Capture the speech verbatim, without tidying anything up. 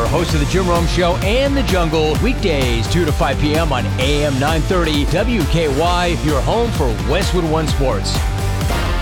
host of the Jim Rome Show and The Jungle, weekdays two to five p.m. on A M nine thirty W K Y, your home for Westwood One Sports.